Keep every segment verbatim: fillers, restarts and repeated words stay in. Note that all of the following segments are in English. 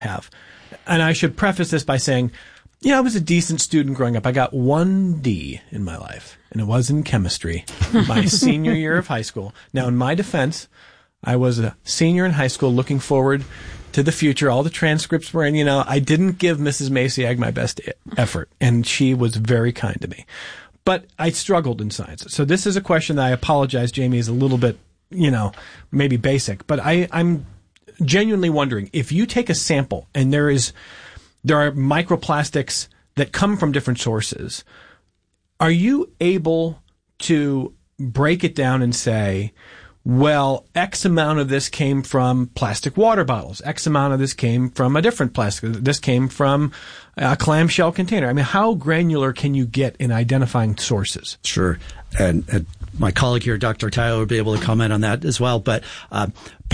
have. And I should preface this by saying, yeah, I was a decent student growing up. I got one D in my life, and it was in chemistry, my senior year of high school. Now, in my defense, I was a senior in high school looking forward to the future. All the transcripts were in, you know, I didn't give Missus Maciag my best effort, and she was very kind to me. But I struggled in science. So this is a question that I apologize, Jamie, is a little bit, you know, maybe basic. But I, I'm genuinely wondering, if you take a sample and there is, there are microplastics that come from different sources, are you able to break it down and say, well, X amount of this came from plastic water bottles. X amount of this came from a different plastic. This came from a clamshell container. I mean, how granular can you get in identifying sources? Sure. And, and my colleague here, Doctor Tyler, will be able to comment on that as well. But uh,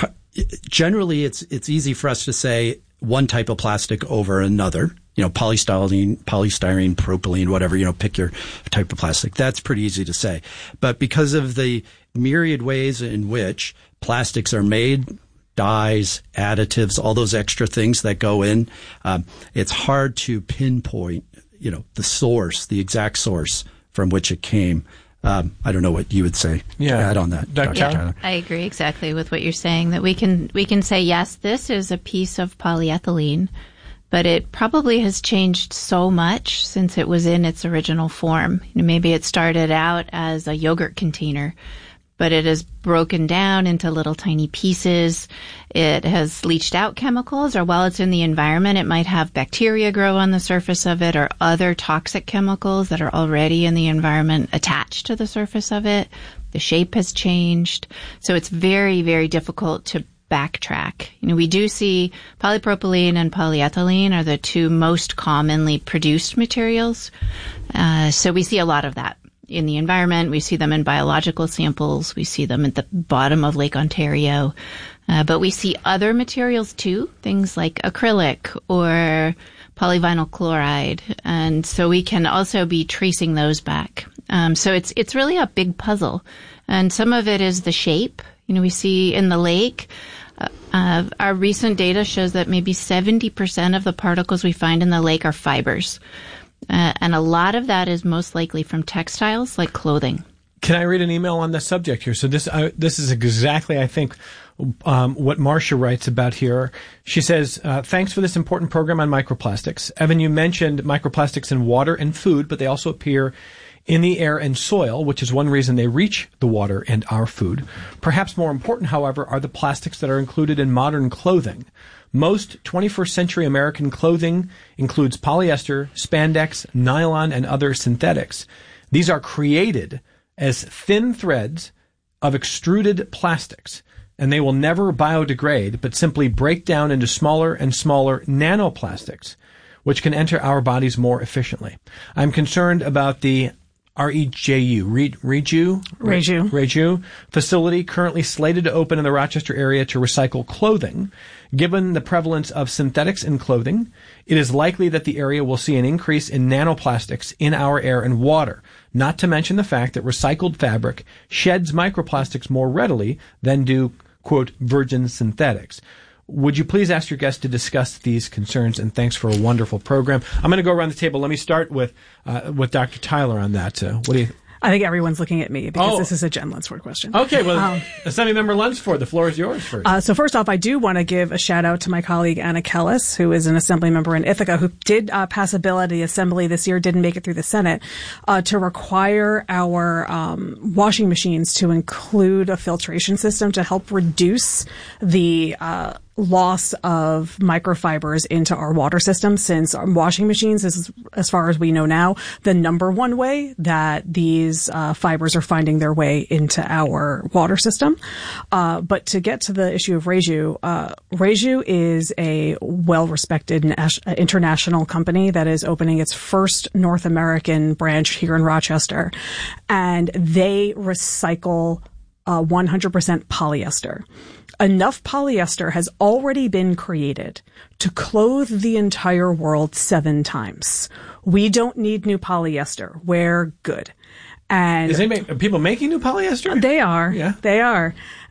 generally, it's it's easy for us to say one type of plastic over another. You know, polystyrene, polystyrene, propylene, whatever, you know, pick your type of plastic. That's pretty easy to say. But because of the myriad ways in which plastics are made, dyes, additives, all those extra things that go in, um, it's hard to pinpoint, you know, the source, the exact source from which it came. Um, I don't know what you would say. Yeah. Add on that, Doctor Yeah, Tyler. I agree exactly with what you're saying, that we can we can say, yes, this is a piece of polyethylene, but it probably has changed so much since it was in its original form. You know, maybe it started out as a yogurt container, but it has broken down into little tiny pieces. It has leached out chemicals, or while it's in the environment, it might have bacteria grow on the surface of it, or other toxic chemicals that are already in the environment attached to the surface of it. The shape has changed. So it's very, very difficult to backtrack. You know, we do see polypropylene and polyethylene are the two most commonly produced materials. Uh, so we see a lot of that in the environment. We see them in biological samples. We see them at the bottom of Lake Ontario. Uh, but we see other materials too, things like acrylic or polyvinyl chloride. And so we can also be tracing those back. Um, so it's, it's really a big puzzle. And some of it is the shape. You know, we see in the lake, uh, uh, our recent data shows that maybe seventy percent of the particles we find in the lake are fibers. Uh, and a lot of that is most likely from textiles like clothing. Can I read an email on the subject here? So this uh, this is exactly, I think, um, what Marcia writes about here. She says, uh, thanks for this important program on microplastics. Evan, you mentioned microplastics in water and food, but they also appear in the air and soil, which is one reason they reach the water and our food. Perhaps more important, however, are the plastics that are included in modern clothing. Most twenty-first century American clothing includes polyester, spandex, nylon, and other synthetics. These are created as thin threads of extruded plastics, and they will never biodegrade, but simply break down into smaller and smaller nanoplastics, which can enter our bodies more efficiently. I'm concerned about the R E J U, Reju, Reju, Reju facility currently slated to open in the Rochester area to recycle clothing. Given the prevalence of synthetics in clothing, it is likely that the area will see an increase in nanoplastics in our air and water, not to mention the fact that recycled fabric sheds microplastics more readily than do, quote, virgin synthetics. Would you please ask your guest to discuss these concerns, and thanks for a wonderful program. I'm going to go around the table. Let me start with uh, with Doctor Tyler on that. Uh, what do you? I think everyone's looking at me because oh. this is a Jen Lunsford question. Okay, well, um, Assembly-Member Lunsford, the floor is yours first. Uh, so first off, I do want to give a shout out to my colleague Anna Kellis, who is an Assembly member in Ithaca, who did uh, pass a bill at the Assembly this year, didn't make it through the Senate, uh, to require our um, washing machines to include a filtration system to help reduce the uh loss of microfibers into our water system, since our washing machines is, as far as we know now, the number one way that these uh, fibers are finding their way into our water system. Uh, but to get to the issue of Reju, uh, Reju is a well-respected nas- international company that is opening its first North American branch here in Rochester, and they recycle uh, one hundred percent polyester. Enough polyester has already been created to clothe the entire world seven times. We don't need new polyester. We're good. And Is anybody, are people making new polyester? They are. Yeah. They are.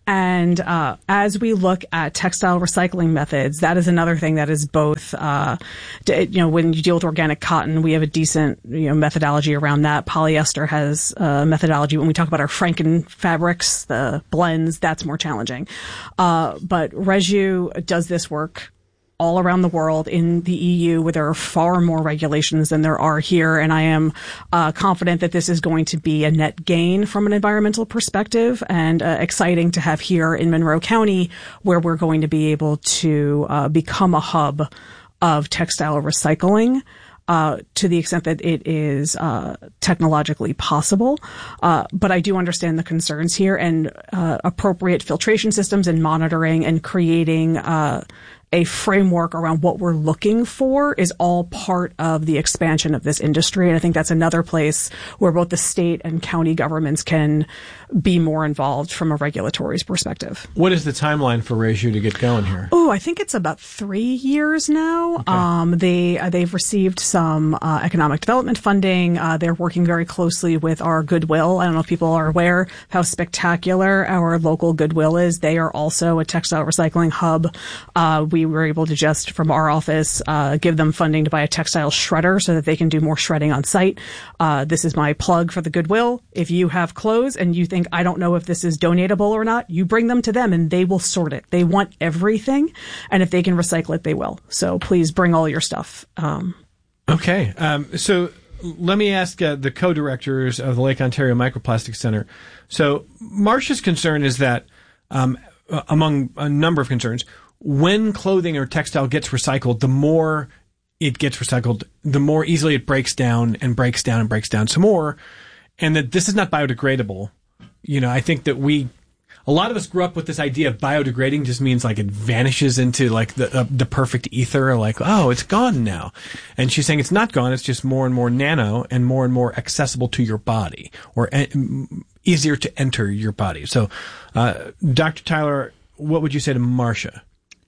And uh, as we look at textile recycling methods, that is another thing that is both, uh, you know, when you deal with organic cotton, we have a decent, you know, methodology around that. Polyester has a methodology. When we talk about our Franken fabrics, the blends, that's more challenging. Uh, but Reju does this work all around the world, in the E U, where there are far more regulations than there are here. And I am uh, confident that this is going to be a net gain from an environmental perspective, and uh, exciting to have here in Monroe County, where we're going to be able to uh, become a hub of textile recycling. Uh, to the extent that it is uh, technologically possible. Uh, but I do understand the concerns here, and uh, appropriate filtration systems and monitoring and creating uh, a framework around what we're looking for is all part of the expansion of this industry. And I think that's another place where both the state and county governments can be more involved from a regulatory perspective. What is the timeline for Reju to get going here? Oh, I think it's about three years now. Okay. Um, they, uh, they've received some uh, economic development funding. Uh, they're working very closely with our Goodwill. I don't know if people are aware how spectacular our local Goodwill is. They are also a textile recycling hub. Uh, we were able to just, from our office, uh, give them funding to buy a textile shredder so that they can do more shredding on site. Uh, this is my plug for the Goodwill. If you have clothes and you think, I don't know if this is donatable or not, you bring them to them and they will sort it. They want everything. And if they can recycle it, they will. So please bring all your stuff. Um, okay. Um, so let me ask uh, the co-directors of the Lake Ontario Microplastics Center. So Marcia's concern is that, um, among a number of concerns, when clothing or textile gets recycled, the more it gets recycled, the more easily it breaks down and breaks down and breaks down some more. And that this is not biodegradable. You know, I think that we, a lot of us grew up with this idea of biodegrading just means like it vanishes into like the uh, the perfect ether, like, oh, it's gone now. And she's saying it's not gone, it's just more and more nano and more and more accessible to your body, or uh, easier to enter your body. So, uh, Doctor Tyler, what would you say to Marcia?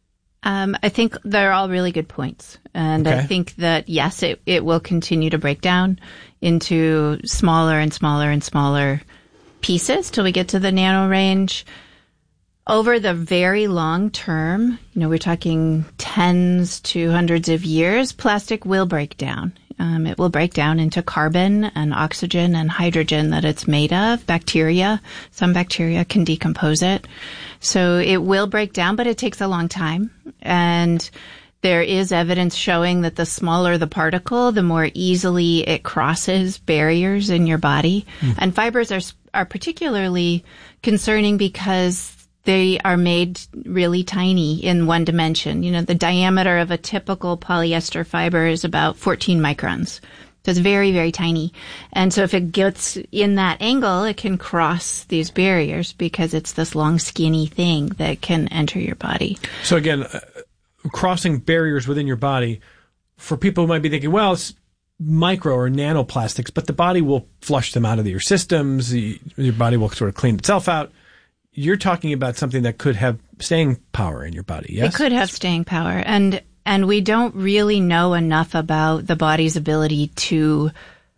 Um, I think they're all really good points. And okay. I think that, yes, it, it will continue to break down into smaller and smaller and smaller pieces till we get to the nano range. Over the very long term, you know, we're talking tens to hundreds of years, plastic will break down. Um, it will break down into carbon and oxygen and hydrogen that it's made of, bacteria. Some bacteria can decompose it. So it will break down, but it takes a long time. And there is evidence showing that the smaller the particle, the more easily it crosses barriers in your body. Mm. And fibers are are particularly concerning because they are made really tiny in one dimension. You know, the diameter of a typical polyester fiber is about fourteen microns. So it's very, very tiny. And so if it gets in that angle, it can cross these barriers because it's this long, skinny thing that can enter your body. So again, uh, crossing barriers within your body, for people who might be thinking, well, it's micro or nanoplastics, but the body will flush them out of your systems. Your body will sort of clean itself out. You're talking about something that could have staying power in your body, yes? It could have staying power. And and we don't really know enough about the body's ability to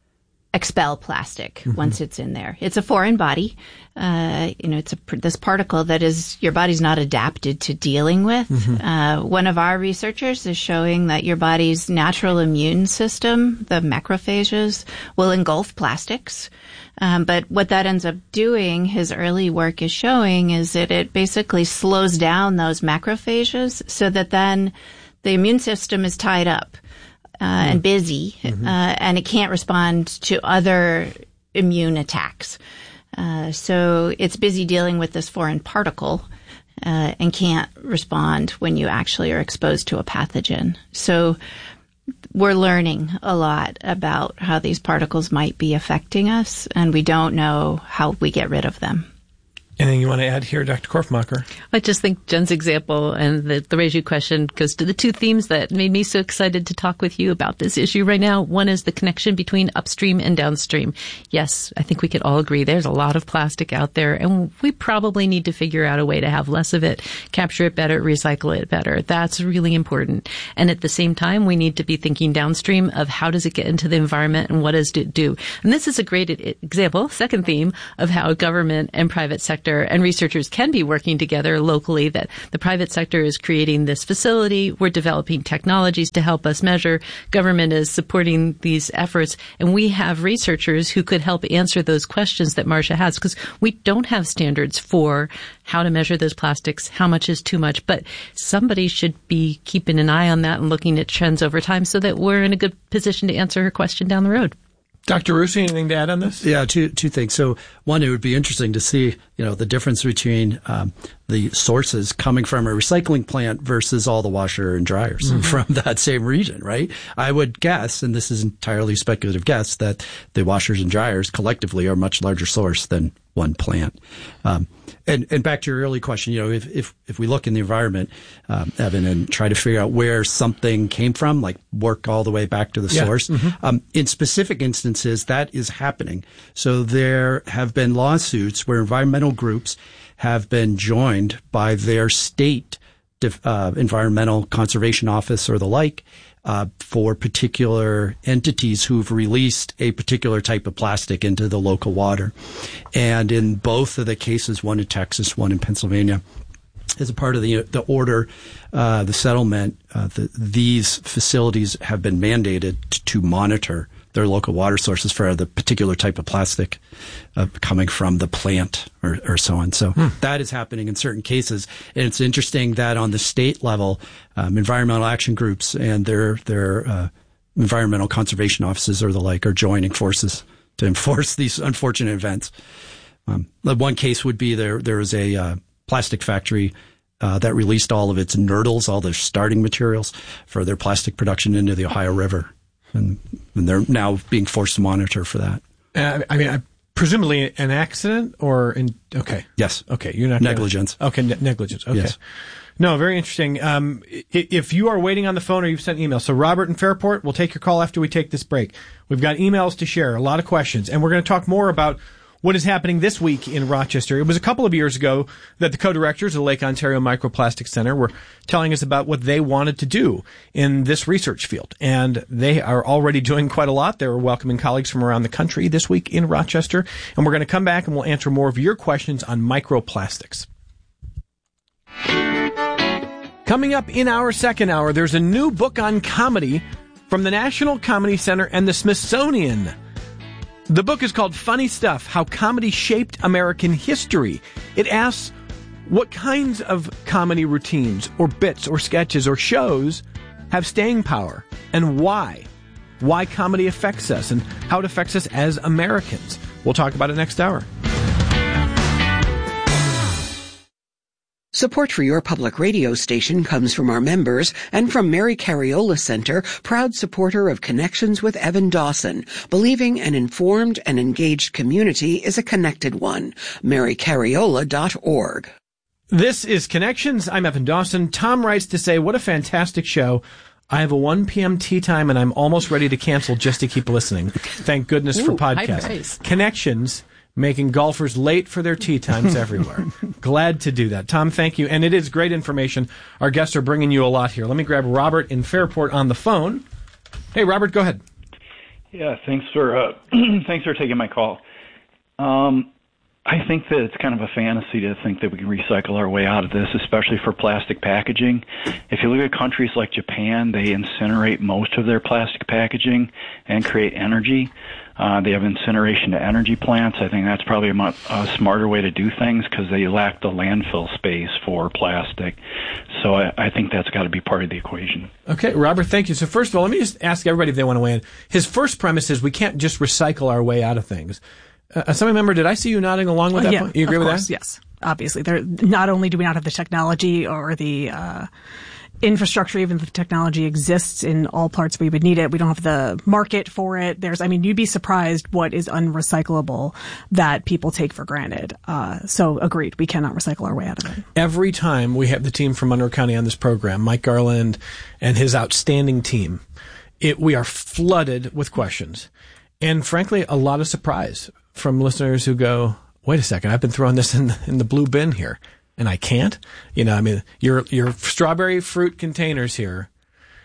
expel plastic mm-hmm. once it's in there. It's a foreign body. Uh, you know, it's a, this particle that is your body's not adapted to dealing with. Mm-hmm. Uh, one of our researchers is showing that your body's natural immune system, the macrophages, will engulf plastics. Um, but what that ends up doing, his early work is showing, is that it basically slows down those macrophages so that then the immune system is tied up uh, mm. and busy, mm-hmm. uh, and it can't respond to other immune attacks. Uh, so it's busy dealing with this foreign particle uh, and can't respond when you actually are exposed to a pathogen. So we're learning a lot about how these particles might be affecting us, and we don't know how we get rid of them. Anything you want to add here, Doctor Korfmacher? I just think Jen's example and the, the Reju question goes to the two themes that made me so excited to talk with you about this issue right now. One is the connection between upstream and downstream. Yes, I think we could all agree there's a lot of plastic out there, and we probably need to figure out a way to have less of it, capture it better, recycle it better. That's really important. And at the same time, we need to be thinking downstream of how does it get into the environment and what does it do. And this is a great example, second theme, of how government and private sector sector and researchers can be working together locally, that the private sector is creating this facility. We're developing technologies to help us measure. Government is supporting these efforts. And we have researchers who could help answer those questions that Marcia has, because we don't have standards for how to measure those plastics, how much is too much. But somebody should be keeping an eye on that and looking at trends over time so that we're in a good position to answer her question down the road. Doctor Rusi, anything to add on this? Yeah, two two things. So one, it would be interesting to see, you know, the difference between um, the sources coming from a recycling plant versus all the washer and dryers mm-hmm. from that same region, right? I would guess, and this is entirely speculative guess, that the washers and dryers collectively are a much larger source than one plant. Um, and, and back to your early question, you know, if, if, if we look in the environment, um, Evan, and try to figure out where something came from, like work all the way back to the yeah. source, mm-hmm. um, in specific instances, that is happening. So there have been lawsuits where environmental groups have been joined by their state uh, environmental conservation office or the like, Uh, for particular entities who've released a particular type of plastic into the local water. And in both of the cases, one in Texas, one in Pennsylvania, as a part of the the order, uh, the settlement, uh, the, these facilities have been mandated to, to monitor their local water sources for the particular type of plastic uh, coming from the plant or, or so on. So hmm. that is happening in certain cases. And it's interesting that on the state level, um, environmental action groups and their, their, uh, environmental conservation offices or the like are joining forces to enforce these unfortunate events. Um, the one case would be there, there was a, uh, plastic factory, uh, that released all of its nurdles, all their starting materials for their plastic production into the Ohio River. And, and they're now being forced to monitor for that. Uh, I mean, I, presumably an accident or in, okay. Yes. Okay. You're not negligence. Gonna, okay. Ne- negligence. Okay. Yes. No, very interesting. Um, if you are waiting on the phone or you've sent an email, so Robert in Fairport, we'll take your call after we take this break. We've got emails to share, a lot of questions, and we're going to talk more about what is happening this week in Rochester. It was a couple of years ago that the co-directors of the Lake Ontario Microplastics Center were telling us about what they wanted to do in this research field. And they are already doing quite a lot. They're welcoming colleagues from around the country this week in Rochester. And we're going to come back and we'll answer more of your questions on microplastics. Coming up in our second hour, there's a new book on comedy from the National Comedy Center and the Smithsonian. The book is called Funny Stuff, How Comedy Shaped American History. It asks what kinds of comedy routines or bits or sketches or shows have staying power and why. Why comedy affects us and how it affects us as Americans. We'll talk about it next hour. Support for your public radio station comes from our members and from Mary Cariola Center, proud supporter of Connections with Evan Dawson, believing an informed and engaged community is a connected one. mary cariola dot org. This is Connections. I'm Evan Dawson. Tom writes to say, what a fantastic show. I have a one p.m. tea time and I'm almost ready to cancel just to keep listening. Thank goodness Ooh, for podcasts. high praise. Connections, making golfers late for their tee times everywhere. Glad to do that. Tom, thank you. And it is great information. Our guests are bringing you a lot here. Let me grab Robert in Fairport on the phone. Hey, Robert, go ahead. Yeah, thanks for uh, thanks for taking my call. Um, I think that it's kind of a fantasy to think that we can recycle our way out of this, especially for plastic packaging. If you look at countries like Japan, they incinerate most of their plastic packaging and create energy. Uh, they have incineration to energy plants. I think that's probably a, much, a smarter way to do things because they lack the landfill space for plastic. So I, I think that's got to be part of the equation. Okay, Robert, thank you. So first of all, let me just ask everybody if they want to weigh in. His first premise is we can't just recycle our way out of things. Uh, Assembly member, did I see you nodding along with uh, that yeah, point? You agree of with course, that? Yes, obviously. There, not only do we not have the technology or the uh, infrastructure, even if the technology exists in all parts we would need it, we don't have the market for it. There's, I mean, you'd be surprised what is unrecyclable that people take for granted. Uh, so agreed, we cannot recycle our way out of it. Every time we have the team from Monroe County on this program, Mike Garland and his outstanding team, it, we are flooded with questions. And frankly, a lot of surprise from listeners who go, wait a second, I've been throwing this in the, in the blue bin here. And I can't, you know, I mean, your, your strawberry fruit containers here,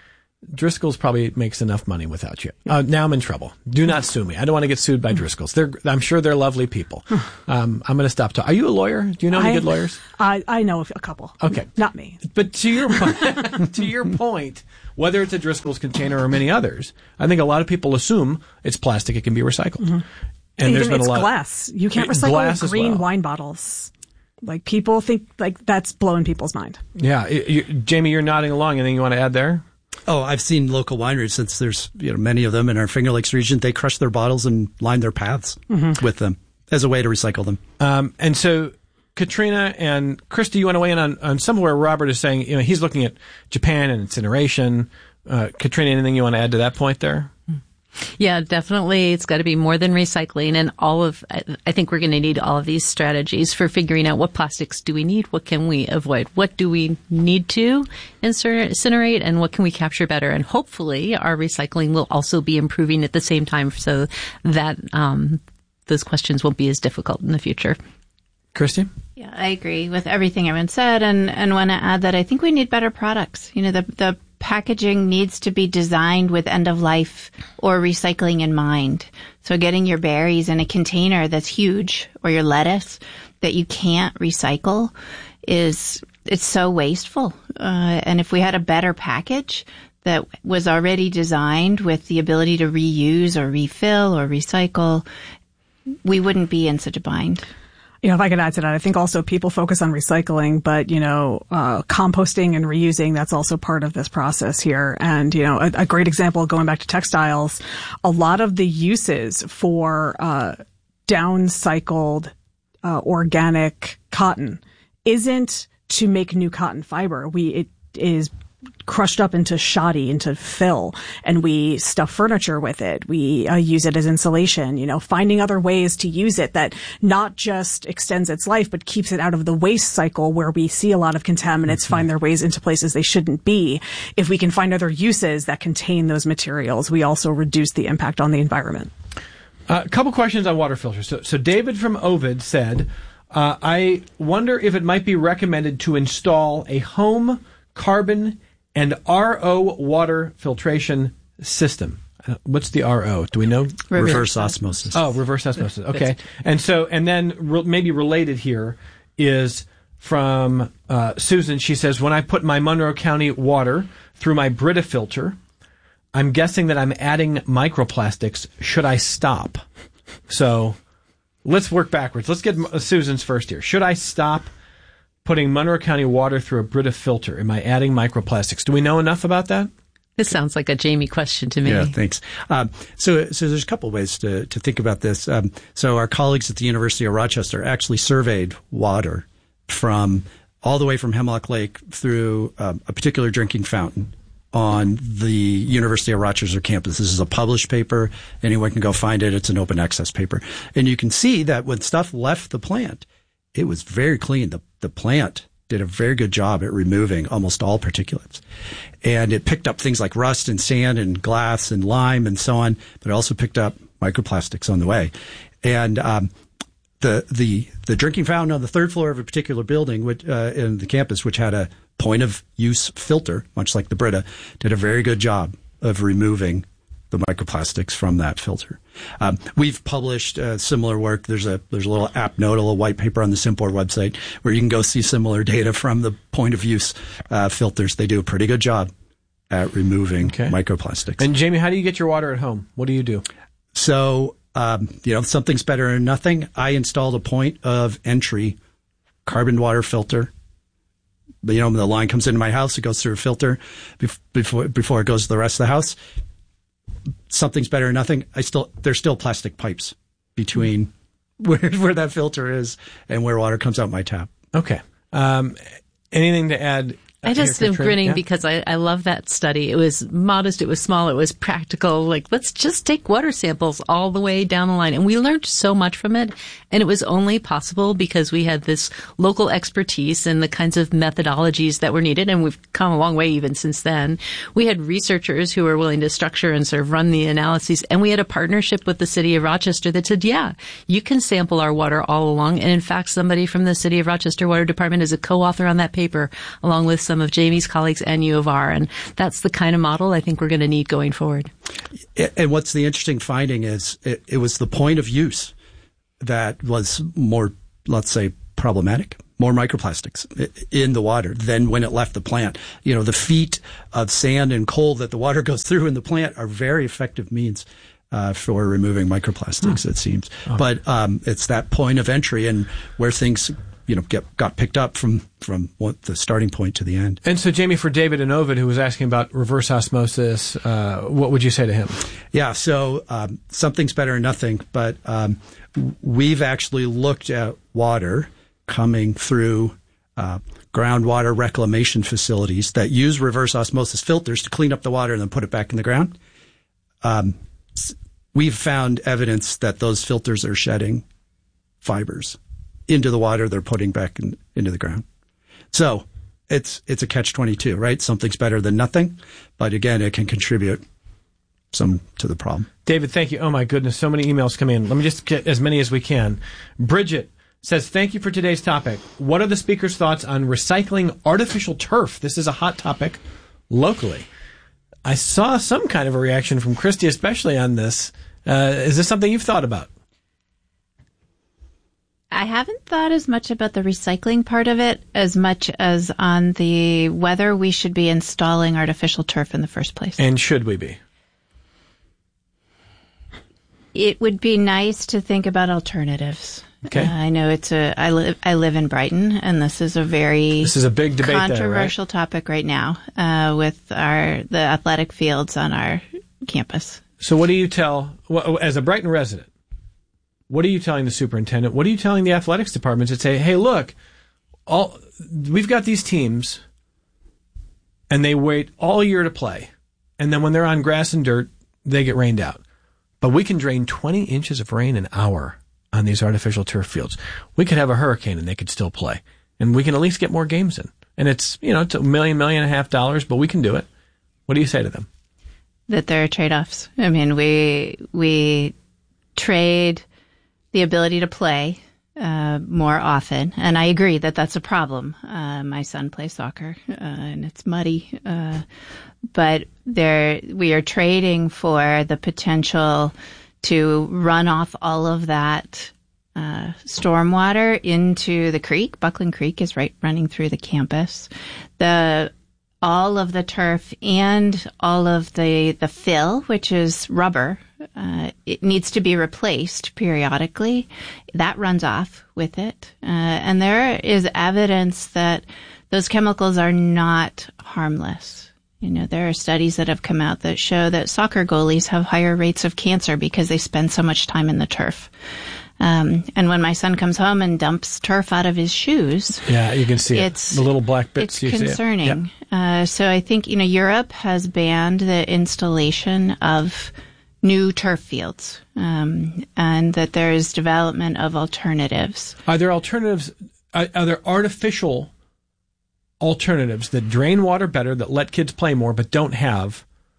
Driscoll's probably makes enough money without you. Uh, now I'm in trouble. Do not sue me. I don't want to get sued by Driscoll's. They're, I'm sure they're lovely people. Um, I'm going to stop talking. Are you a lawyer? Do you know any I, good lawyers? I, I know a couple. Okay. Not me. But to your point, to your point, whether it's a Driscoll's container or many others, I think a lot of people assume it's plastic. It can be recycled. Mm-hmm. And Even there's been it's a lot glass. You can't Glass recycle as green well. wine bottles. Like, people think like that's blowing people's mind. Yeah. You, Jamie, you're nodding along. Anything you want to add there? Oh, I've seen local wineries, since there's you know many of them in our Finger Lakes region, they crush their bottles and line their paths mm-hmm. with them as a way to recycle them. Um, and so, Katrina and Christy, you want to weigh in on, on somewhere Robert is saying, you know, he's looking at Japan and incineration. Uh, Katrina, anything you want to add to that point there? Yeah, definitely. It's got to be more than recycling, and all of, I think we're going to need all of these strategies for figuring out what plastics do we need, what can we avoid, what do we need to incinerate, and what can we capture better. And hopefully our recycling will also be improving at the same time, so that um, those questions won't be as difficult in the future. Christy? Yeah, I agree with everything everyone said, and, and want to add that I think we need better products. You know, the, the packaging needs to be designed with end of life or recycling in mind. So getting your berries in a container that's huge, or your lettuce that you can't recycle, is, it's so wasteful. Uh, and if we had a better package that was already designed with the ability to reuse or refill or recycle, we wouldn't be in such a bind. You know, if I could add to that, I think also people focus on recycling, but, you know, uh, composting and reusing, that's also part of this process here. And, you know, a, a great example, going back to textiles, a lot of the uses for uh, downcycled uh, organic cotton isn't to make new cotton fiber. We, it is crushed up into shoddy, into fill, and we stuff furniture with it. We uh, use it as insulation, you know, finding other ways to use it that not just extends its life, but keeps it out of the waste cycle where we see a lot of contaminants mm-hmm. find their ways into places they shouldn't be. If we can find other uses that contain those materials, we also reduce the impact on the environment. Uh, a couple questions on water filters. So, so David from Ovid said, uh, I wonder if it might be recommended to install a home carbon and R O water filtration system. What's the R O? Do we know? Reverse, reverse osmosis. Oh, reverse osmosis. Okay. And so, and then re- maybe related here is from uh, Susan. She says, when I put my Monroe County water through my Brita filter, I'm guessing that I'm adding microplastics. Should I stop? So let's work backwards. Let's get Susan's first here. Should I stop putting Monroe County water through a Brita filter? Am I adding microplastics? Do we know enough about that? This sounds like a Jamie question to me. Yeah, thanks. Um, so, so there's a couple of ways to, to think about this. Um, so our colleagues at the University of Rochester actually surveyed water from all the way from Hemlock Lake through um, a particular drinking fountain on the University of Rochester campus. This is a published paper. Anyone can go find it. It's an open access paper. And you can see that when stuff left the plant, it was very clean. The, the plant did a very good job at removing almost all particulates. And it picked up things like rust and sand and glass and lime and so on, but it also picked up microplastics on the way. And um, the the the drinking fountain on the third floor of a particular building which, uh, in the campus, which had a point of use filter, much like the Brita, did a very good job of removing the microplastics from that filter. Um, we've published uh, similar work. There's a there's a little app note, a little white paper on the Simpor website where you can go see similar data from the point of use uh, filters. They do a pretty good job at removing okay. microplastics. And Jamie, how do you get your water at home? What do you do? So, um, you know, something's better than nothing. I installed a point of entry carbon water filter. You know, when the line comes into my house, it goes through a filter before before it goes to the rest of the house. Something's better than nothing. I still there's still plastic pipes between where where that filter is and where water comes out my tap. Okay. Um, anything to add? I just am grinning yeah? because I, I love that study. It was modest, it was small, it was practical. Like, let's just take water samples all the way down the line. And we learned so much from it. And it was only possible because we had this local expertise and the kinds of methodologies that were needed. And we've come a long way even since then. We had researchers who were willing to structure and sort of run the analyses. And we had a partnership with the city of Rochester that said, yeah, you can sample our water all along. And in fact, somebody from the city of Rochester Water Department is a co-author on that paper, along with some of Jamie's colleagues and U of R. And that's the kind of model I think we're going to need going forward. And what's the interesting finding is it, it was the point of use that was more, let's say, problematic, more microplastics in the water than when it left the plant. You know, the feet of sand and coal that the water goes through in the plant are very effective means uh, for removing microplastics, hmm. it seems. Oh. But um, it's that point of entry and where things, you know, get, got picked up from, from what the starting point to the end. And so, Jamie, for David in Ovid, who was asking about reverse osmosis, uh, what would you say to him? Yeah, so um, something's better than nothing, but um, we've actually looked at water coming through uh, groundwater reclamation facilities that use reverse osmosis filters to clean up the water and then put it back in the ground. Um, we've found evidence that those filters are shedding fibers into the water they're putting back in, into the ground. So it's it's a catch twenty-two, right? Something's better than nothing, but again, it can contribute some to the problem. David, thank you. Oh my goodness, so many emails come in. Let me just get as many as we can. Bridget says, thank you for today's topic. What are the speaker's thoughts on recycling artificial turf? This is a hot topic locally. I saw some kind of a reaction from Christy, especially on this. Uh, is this something you've thought about? I haven't thought as much about the recycling part of it as much as on the whether we should be installing artificial turf in the first place. And should we be? It would be nice to think about alternatives. Okay. Uh, I know it's a. I live. I live in Brighton, and this is a very. This is a big debate. Controversial there, right? topic right now uh, with our the athletic fields on our campus. So, what do you tell as a Brighton resident? What are you telling the superintendent? What are you telling the athletics departments that say, "Hey, look, all we've got these teams, and they wait all year to play, and then when they're on grass and dirt, they get rained out, but we can drain twenty inches of rain an hour." On these artificial turf fields, we could have a hurricane and they could still play, and we can at least get more games in. And it's, you know, it's a million, million and a half dollars, but we can do it. What do you say to them? That there are trade-offs. I mean, we we trade the ability to play uh, more often, and I agree that that's a problem. Uh, my son plays soccer, uh, and it's muddy, uh, but there we are trading for the potential to run off all of that uh, stormwater into the creek. Buckland Creek is right running through the campus. The all of the turf and all of the the fill, which is rubber, uh, it needs to be replaced periodically. That runs off with it, uh, and there is evidence that those chemicals are not harmless. You know, there are studies that have come out that show that soccer goalies have higher rates of cancer because they spend so much time in the turf. Um, and when my son comes home and dumps turf out of his shoes, yeah, you can see it's, it. The little black bits. It's you concerning. See it. Yep. Uh, so I think, you know, Europe has banned the installation of new turf fields, um, and that there is development of alternatives. Are there alternatives? Are, are there artificial alternatives that drain water better, that let kids play more, but don't have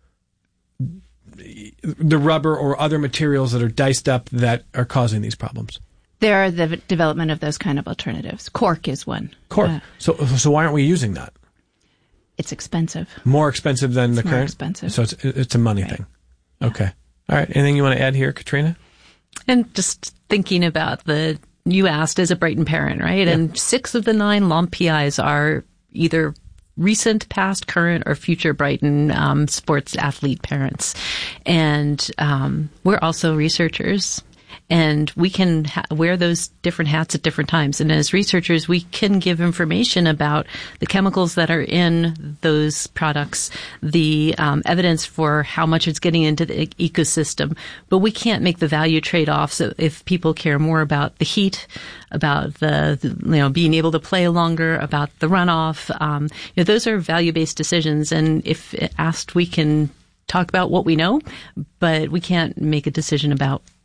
the rubber or other materials that are diced up that are causing these problems? There are the development of those kind of alternatives. Cork is one. Cork. Uh, so, so why aren't we using that? It's expensive. More expensive than it's the more current? Expensive. So it's it's a money right. thing. Okay. All right. Anything you want to add here, Katrina? And just thinking about the, you asked as a Brighton parent, right? Yeah. And six of the nine L O M P Is are either recent, past, current, or future Brighton um, sports athlete parents. And um, we're also researchers. And we can ha- wear those different hats at different times. And as researchers, we can give information about the chemicals that are in those products, the um, evidence for how much it's getting into the e- ecosystem. But we can't make the value trade-offs if people care more about the heat, about the, the you know, being able to play longer, about the runoff. Um, you know, those are value-based decisions. And if asked, we can talk about what we know, but we can't make a decision about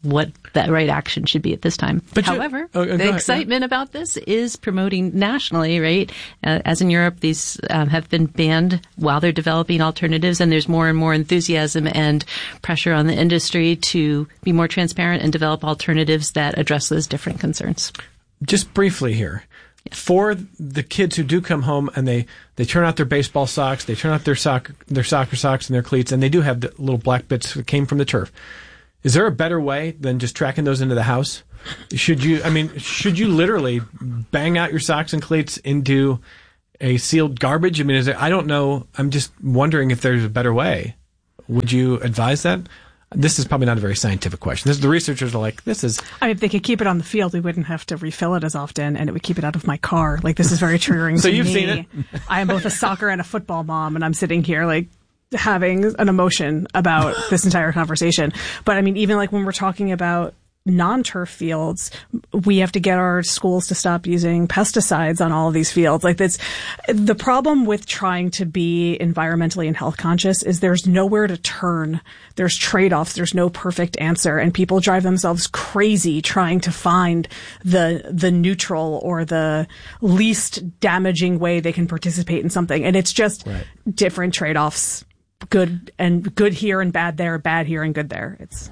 what that right action should be at this time. But you- However, oh, go the ahead, excitement about this is promoting nationally, right? Uh, as in Europe, these um, have been banned while they're developing alternatives, and there's more and more enthusiasm and pressure on the industry to be more transparent and develop alternatives that address those different concerns. Just briefly here. For the kids who do come home and they, they turn out their baseball socks, they turn out their soccer, their soccer socks and their cleats, and they do have the little black bits that came from the turf. Is there a better way than just tracking those into the house? Should you, I mean, should you literally bang out your socks and cleats into a sealed garbage? I mean, is there, I don't know. I'm just wondering if there's a better way. Would you advise that? This is probably not a very scientific question. This, the researchers are like, this is... I mean, if they could keep it on the field, we wouldn't have to refill it as often, and it would keep it out of my car. Like, this is very triggering So to you've me. seen it? I am both a soccer and a football mom, and I'm sitting here, like, having an emotion about this entire conversation. But, I mean, even, like, when we're talking about non-turf fields, we have to get our schools to stop using pesticides on all of these fields. Like that's the problem with trying to be environmentally and health conscious is there's nowhere to turn. There's trade-offs. There's no perfect answer, and people drive themselves crazy trying to find the the neutral or the least damaging way they can participate in something. And it's just Right. different trade-offs. Good and good here and bad there, bad here and good there. It's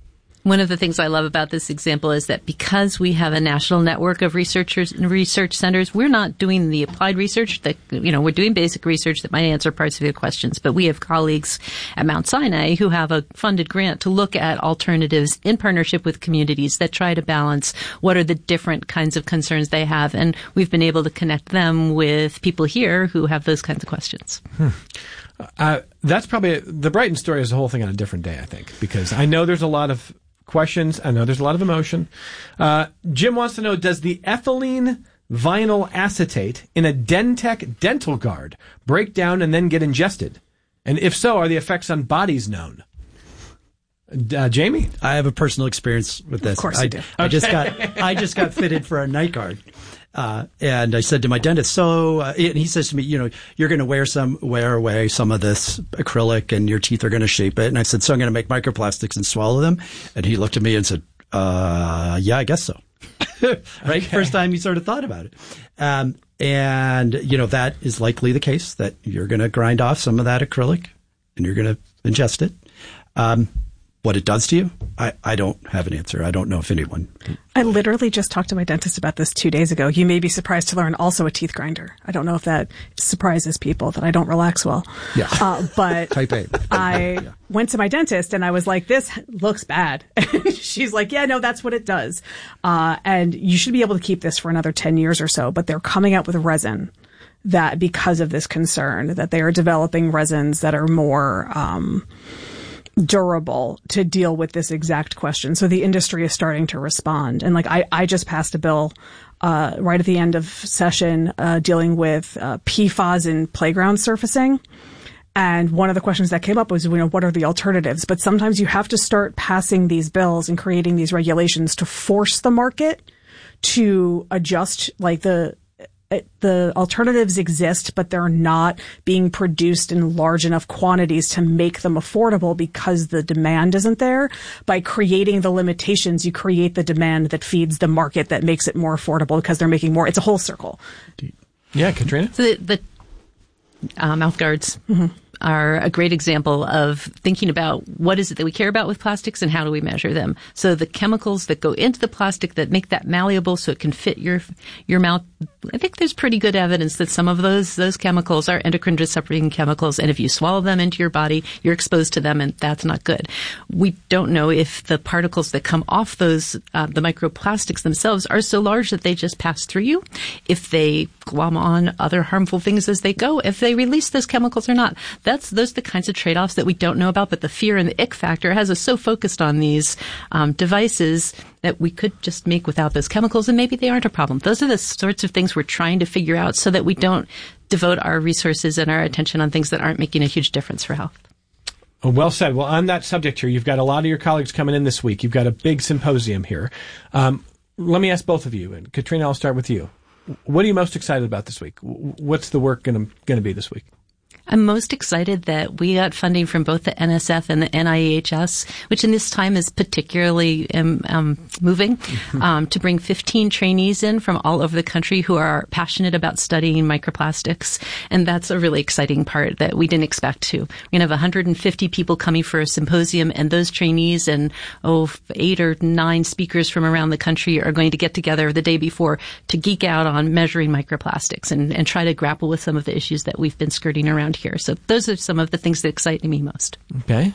One of the things I love about this example is that because we have a national network of researchers and research centers, we're not doing the applied research that, you know, we're doing basic research that might answer parts of your questions, but we have colleagues at Mount Sinai who have a funded grant to look at alternatives in partnership with communities that try to balance what are the different kinds of concerns they have. And we've been able to connect them with people here who have those kinds of questions. Hmm. Uh, that's probably, the Brighton story is a whole thing on a different day, I think, because I know there's a lot of questions. I know there's a lot of emotion. Uh, Jim wants to know, does the ethylene vinyl acetate in a Dentec dental guard break down and then get ingested? And if so, are the effects on bodies known? Uh, Jamie? I have a personal experience with this. Of course I, you do. I just got I just got fitted for a night guard. Uh, and I said to my dentist, so, uh, and he says to me, you know, you're going to wear some, wear away some of this acrylic and your teeth are going to shape it. And I said, so I'm going to make microplastics and swallow them. And he looked at me and said, uh, yeah, I guess so. Right. Okay. First time he sort of thought about it. Um, and you know, that is likely the case, that you're going to grind off some of that acrylic and you're going to ingest it. Um, What it does to you, I, I don't have an answer. I don't know if anyone. I literally just talked to my dentist about this two days ago. You may be surprised to learn also a teeth grinder. I don't know if that surprises people that I don't relax well. Yeah. Uh, but Type A. I yeah. went to my dentist and I was like, this looks bad. She's like, yeah, no, that's what it does. Uh, and you should be able to keep this for another ten years or so, but they're coming out with resin that because of this concern that they are developing resins that are more, um, durable to deal with this exact question. So the industry is starting to respond. And like I, I just passed a bill uh, right at the end of session uh, dealing with uh, P FAS in playground surfacing. And one of the questions that came up was, you know, what are the alternatives? But sometimes you have to start passing these bills and creating these regulations to force the market to adjust, like the the alternatives exist, but they're not being produced in large enough quantities to make them affordable because the demand isn't there. By creating the limitations, you create the demand that feeds the market that makes it more affordable because they're making more. It's a whole circle. Yeah, Katrina? So the, the uh, mouth guards mm-hmm. are a great example of thinking about what is it that we care about with plastics and how do we measure them. So the chemicals that go into the plastic that make that malleable so it can fit your your mouth, I think there's pretty good evidence that some of those those chemicals are endocrine disrupting chemicals, and if you swallow them into your body, you're exposed to them, and that's not good. We don't know if the particles that come off those uh, the microplastics themselves are so large that they just pass through you, if they glom on other harmful things as they go, if they release those chemicals or not. That's those are the kinds of trade-offs that we don't know about, but the fear and the ick factor has us so focused on these um, devices that we could just make without those chemicals, and maybe they aren't a problem. Those are the sorts of things we're trying to figure out so that we don't devote our resources and our attention on things that aren't making a huge difference for health. Oh, well said. Well, on that subject here, you've got a lot of your colleagues coming in this week. You've got a big symposium here. Um, let me ask both of you, and Katrina, I'll start with you. What are you most excited about this week? What's the work going to be this week? I'm most excited that we got funding from both the N S F and the N I E H S, which in this time is particularly um, um, moving, um, to bring fifteen trainees in from all over the country who are passionate about studying microplastics. And that's a really exciting part that we didn't expect to. We're going to have one hundred fifty people coming for a symposium, and those trainees and, oh, eight or nine speakers from around the country are going to get together the day before to geek out on measuring microplastics and, and try to grapple with some of the issues that we've been skirting around here. So those are some of the things that excite me most. Okay.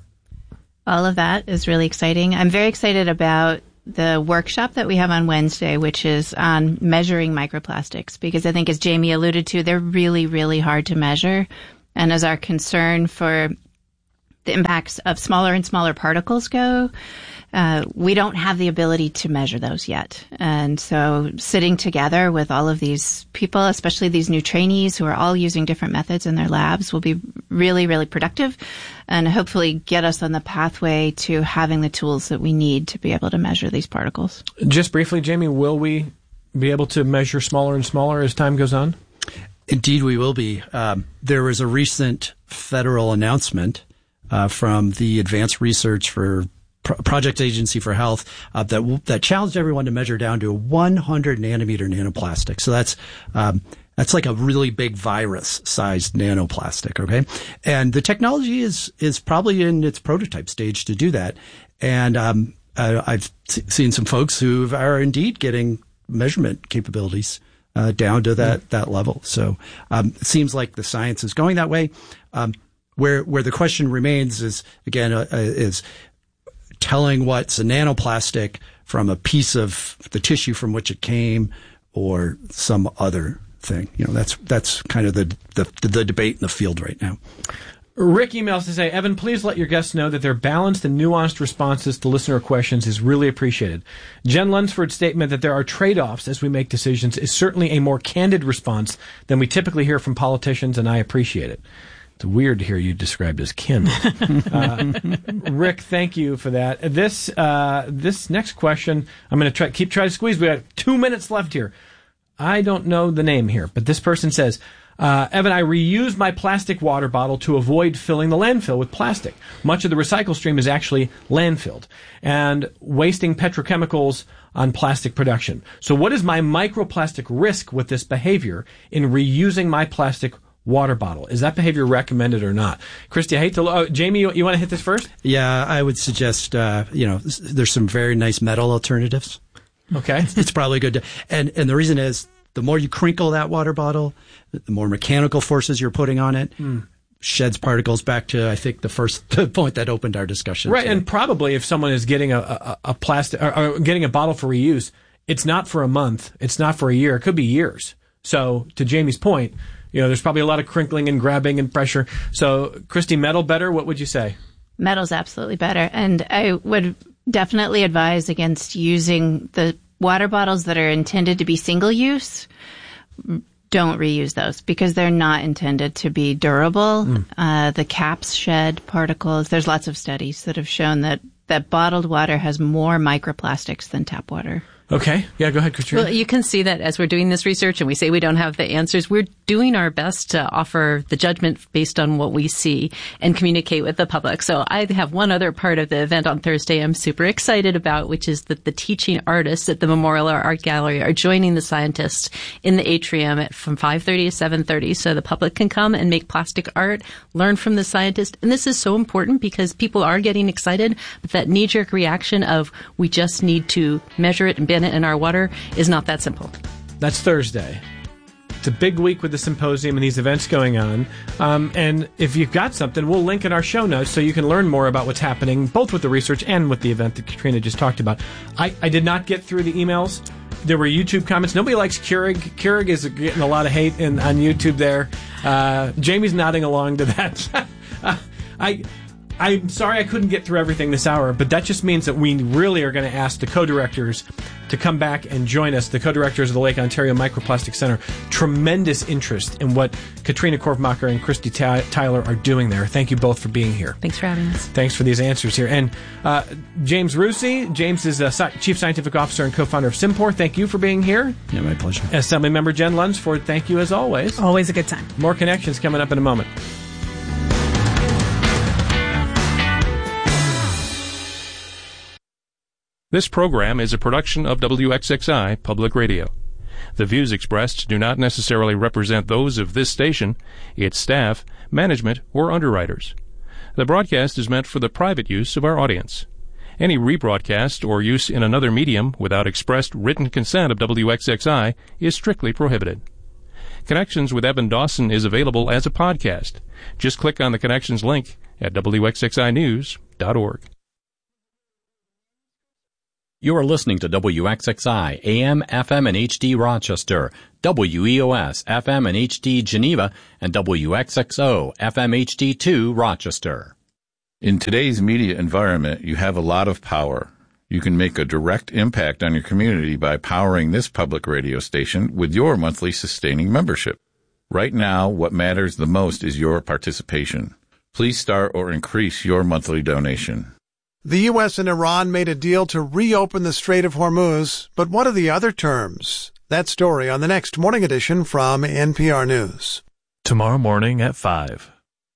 All of that is really exciting. I'm very excited about the workshop that we have on Wednesday, which is on measuring microplastics, because I think, as Jamie alluded to, they're really, really hard to measure. And as our concern for the impacts of smaller and smaller particles go, Uh, we don't have the ability to measure those yet. And so sitting together with all of these people, especially these new trainees who are all using different methods in their labs, will be really, really productive and hopefully get us on the pathway to having the tools that we need to be able to measure these particles. Just briefly, Jamie, will we be able to measure smaller and smaller as time goes on? Indeed, we will be. Um, there was a recent federal announcement uh, from the Advanced Research for Project Agency for Health uh, that that challenged everyone to measure down to one hundred nanometer nanoplastic. So that's um, that's like a really big virus-sized nanoplastic. Okay, and the technology is is probably in its prototype stage to do that. And um, I, I've seen some folks who are indeed getting measurement capabilities uh, down to that mm. that level. So um, it seems like the science is going that way. Um, where where the question remains is again uh, is telling what's a nanoplastic from a piece of the tissue from which it came or some other thing. You know, that's that's kind of the the, the debate in the field right now. Rick emails to say, Evan, please let your guests know that their balanced and nuanced responses to listener questions is really appreciated. Jen Lunsford's statement that there are trade-offs as we make decisions is certainly a more candid response than we typically hear from politicians, and I appreciate it. It's weird to hear you described as kin. uh, Rick, thank you for that. This uh, this next question, I'm going to try keep trying to squeeze. We have two minutes left here. I don't know the name here, but this person says, uh, Evan, I reuse my plastic water bottle to avoid filling the landfill with plastic. Much of the recycle stream is actually landfilled and wasting petrochemicals on plastic production. So what is my microplastic risk with this behavior in reusing my plastic water bottle? Is that behavior recommended or not? Christy, I hate to... Oh, Jamie, you, you want to hit this first? Yeah, I would suggest, uh, you know, there's some very nice metal alternatives. Okay. It's probably good to... And, and the reason is, the more you crinkle that water bottle, the more mechanical forces you're putting on it, mm. sheds particles back to, I think, the first point that opened our discussion. Right, today. And probably if someone is getting a, a, a plastic... Or, or getting a bottle for reuse, it's not for a month, it's not for a year, it could be years. So, to Jamie's point... You know, there's probably a lot of crinkling and grabbing and pressure. So, Christy, metal better? What would you say? Metal's absolutely better. And I would definitely advise against using the water bottles that are intended to be single use. Don't reuse those because they're not intended to be durable. Mm. Uh, the caps shed particles. There's lots of studies that have shown that, that bottled water has more microplastics than tap water. Okay. Yeah, go ahead, Katrina. Well, you can see that as we're doing this research and we say we don't have the answers, we're doing our best to offer the judgment based on what we see and communicate with the public. So I have one other part of the event on Thursday I'm super excited about, which is that the teaching artists at the Memorial Art Gallery are joining the scientists in the atrium at, from five thirty to seven thirty so the public can come and make plastic art, learn from the scientists. And this is so important because people are getting excited, but that knee-jerk reaction of we just need to measure it and ban it in our water is not that simple. That's Thursday. It's a big week with the symposium and these events going on. Um, and if you've got something, we'll link in our show notes so you can learn more about what's happening, both with the research and with the event that Katrina just talked about. I, I did not get through the emails. There were YouTube comments. Nobody likes Keurig. Keurig is getting a lot of hate in, on YouTube there. Uh, Jamie's nodding along to that. uh, I... I'm sorry I couldn't get through everything this hour, but that just means that we really are going to ask the co-directors to come back and join us, the co-directors of the Lake Ontario Microplastic Center. Tremendous interest in what Katrina Korfmacher and Christy Ty- Tyler are doing there. Thank you both for being here. Thanks for having us. Thanks for these answers here. And uh, James Rusi, James is uh, Chief Scientific Officer and co-founder of Simpor. Thank you for being here. Yeah, my pleasure. Assemblymember Jen Lunsford, thank you as always. Always a good time. More connections coming up in a moment. This program is a production of W X X I Public Radio. The views expressed do not necessarily represent those of this station, its staff, management, or underwriters. The broadcast is meant for the private use of our audience. Any rebroadcast or use in another medium without expressed written consent of W X X I is strictly prohibited. Connections with Evan Dawson is available as a podcast. Just click on the Connections link at W X X I news dot org. You are listening to W X X I, A M, F M, and H D Rochester, W E O S, F M and H D Geneva, and W X X O, F M H D two Rochester. In today's media environment, you have a lot of power. You can make a direct impact on your community by powering this public radio station with your monthly sustaining membership. Right now, what matters the most is your participation. Please start or increase your monthly donation. The U S and Iran made a deal to reopen the Strait of Hormuz, but what are the other terms? That story on the next morning edition from N P R News. Tomorrow morning at five.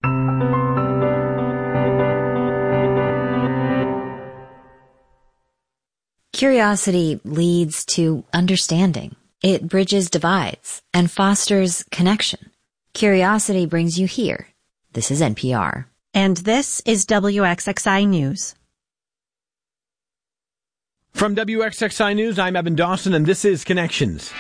Curiosity leads to understanding. It bridges divides and fosters connection. Curiosity brings you here. This is N P R. And this is W X X I News. From W X X I News, I'm Evan Dawson, and this is Connections.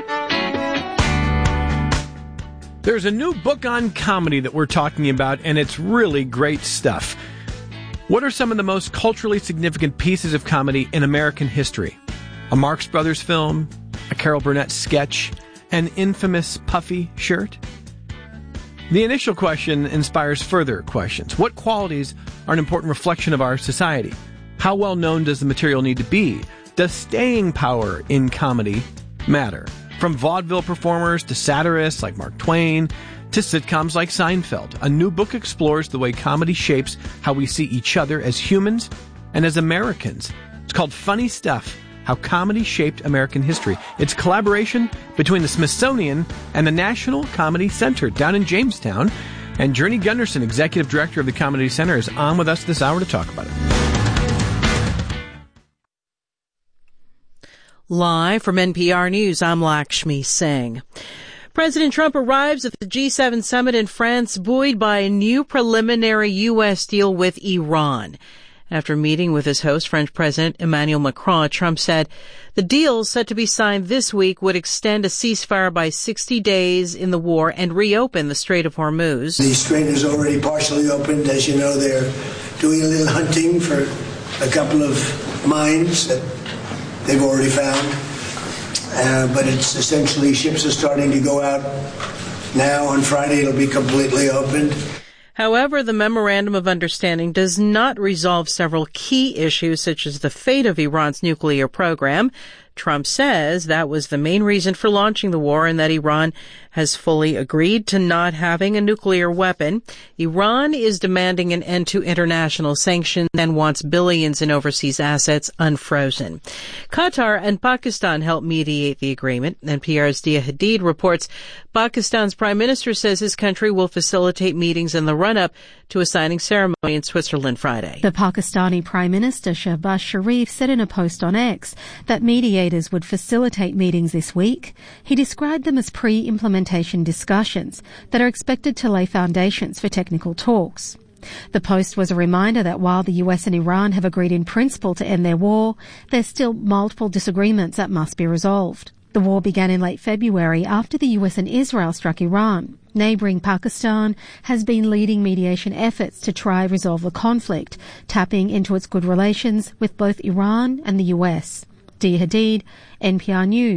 There's a new book on comedy that we're talking about, and it's really great stuff. What are some of the most culturally significant pieces of comedy in American history? A Marx Brothers film, a Carol Burnett sketch, an infamous puffy shirt? The initial question inspires further questions. What qualities are an important reflection of our society? How well known does the material need to be? Does staying power in comedy matter? From vaudeville performers to satirists like Mark Twain to sitcoms like Seinfeld, a new book explores the way comedy shapes how we see each other as humans and as Americans. It's called Funny Stuff: How Comedy Shaped American History. It's a collaboration between the Smithsonian and the National Comedy Center down in Jamestown. And Journey Gunderson, Executive Director of the Comedy Center, is on with us this hour to talk about it. Live from N P R News, I'm Lakshmi Singh. President Trump arrives at the G seven summit in France, buoyed by a new preliminary U S deal with Iran. After meeting with his host, French President Emmanuel Macron, Trump said the deal set to be signed this week would extend a ceasefire by sixty days in the war and reopen the Strait of Hormuz. The strait is already partially opened. As you know, they're doing a little hunting for a couple of mines that they've already found. Uh, but it's essentially ships are starting to go out now. On Friday, it'll be completely opened. However, the Memorandum of Understanding does not resolve several key issues, such as the fate of Iran's nuclear program. Trump says that was the main reason for launching the war and that Iran has fully agreed to not having a nuclear weapon. Iran is demanding an end to international sanctions and wants billions in overseas assets unfrozen. Qatar and Pakistan helped mediate the agreement. N P R's Dia Hadid reports Pakistan's prime minister says his country will facilitate meetings in the run-up to a signing ceremony in Switzerland Friday. The Pakistani Prime Minister Shehbaz Sharif said in a post on X that mediators would facilitate meetings this week. He described them as pre-implementation discussions that are expected to lay foundations for technical talks. The post was a reminder that while the U S and Iran have agreed in principle to end their war, there's still multiple disagreements that must be resolved. The war began in late February after the U S and Israel struck Iran. Neighbouring Pakistan has been leading mediation efforts to try to resolve the conflict, tapping into its good relations with both Iran and the U S. Dia Hadid, N P R News,